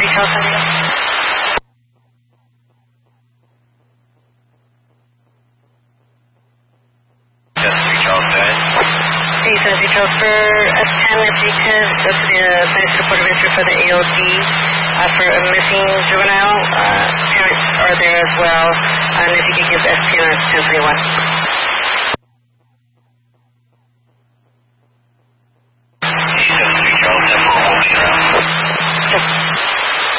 Charles Avenue. Hey, Charles, for a 10, if you could go to the Science Report of Entry for the AOD for a missing juvenile. Parents are there as well. And if you could give SPN 1031.